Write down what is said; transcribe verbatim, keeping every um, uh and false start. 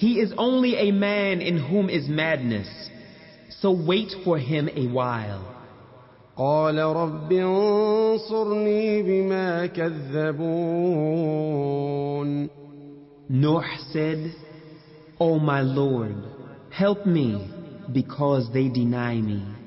He is only a man in whom is madness, so wait for him a while. قال رب انصرني بما كذبون. Nuh said, O my Lord, help me because they deny me.